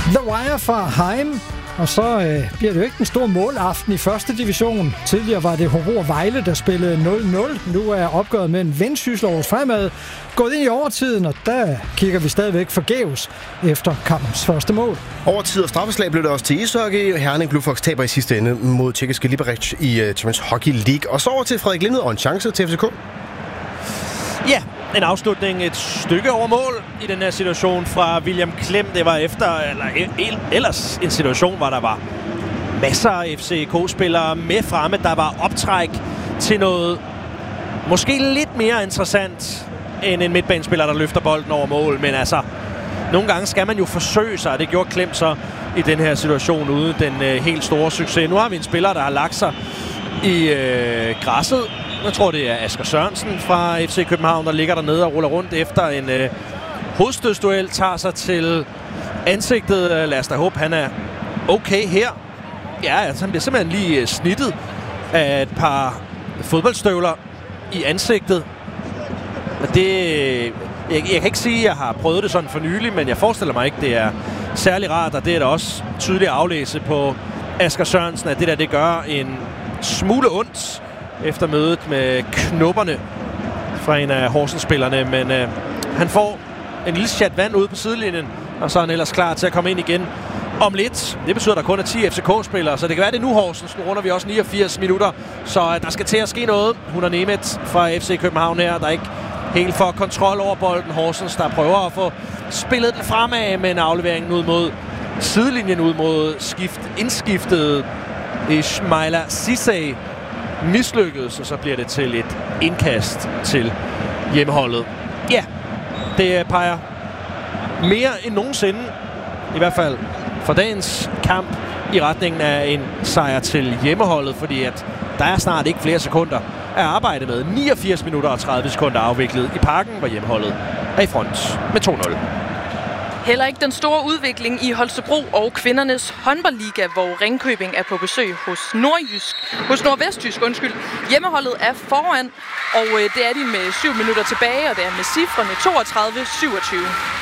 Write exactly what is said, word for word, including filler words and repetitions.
The Wire fra Heim. Og så øh, bliver det jo ikke en stor målaften i første division. Tidligere var det Hobro Vejle, der spillede nul nul. Nu er opgøret mellem Vendsyssel og Fremad gået ind i overtiden, og der kigger vi stadigvæk forgæves efter kampens første mål. Overtid og straffeslag blev det også til ishockey. Herning Blue Fox taber i sidste ende mod tjekkiske Liberec i uh, Champions Hockey League. Og så over til Frederik Lindet og en chance til F C K. Ja, en afslutning et stykke over mål i den her situation fra William Klem. Det var efter, eller ellers en situation, hvor der var masser af F C K-spillere med fremme. Der var optræk til noget måske lidt mere interessant end en midtbanespiller, der løfter bolden over mål. Men altså, nogle gange skal man jo forsøge sig, og det gjorde Klem så i den her situation uden den øh, helt store succes. Nu har vi en spiller, der har lagt sig i øh, græsset. Jeg tror, det er Asger Sørensen fra F C København, der ligger dernede og ruller rundt efter en øh, hovedstødsduel, tager sig til ansigtet. Lad os da håbe, han er okay her. Ja, altså, han bliver simpelthen lige snittet af et par fodboldstøvler i ansigtet. Men det... Jeg, jeg kan ikke sige, at jeg har prøvet det sådan for nylig, men jeg forestiller mig ikke, det er særlig rart, og det er da også tydeligt at aflæse på Asger Sørensen, at det der, det gør en smule ondt efter mødet med knopperne fra en af Horsens-spillerne, men øh, han får en lille chat vand ude på sidelinjen, og så er han ellers klar til at komme ind igen om lidt. Det betyder, at der kun er ti F C K-spillere, så det kan være, det nu Horsens. Nu runder vi også niogfirs minutter, så øh, der skal til at ske noget. Hun er Nemeth fra F C København her, der ikke helt får kontrol over bolden. Horsens, der prøver at få spillet den fremad, men afleveringen ud mod sidelinjen, ud mod skift, indskiftet Ismaila Cissé mislykkedes, og så bliver det til et indkast til hjemmeholdet. Ja, det peger mere end nogensinde, i hvert fald for dagens kamp, i retningen af en sejr til hjemmeholdet, fordi at der er snart ikke flere sekunder at arbejde med. niogfirs minutter og tredive sekunder afviklet i Parken, hvor hjemmeholdet er i front med to nul. Heller ikke den store udvikling i Holstebro og kvindernes håndboldliga, hvor Ringkøbing er på besøg hos Nordjysk, hos Nordvestjysk, undskyld. Hjemmeholdet er foran, og det er de med syv minutter tilbage, og det er med cifrene toogtredive syvogtyve.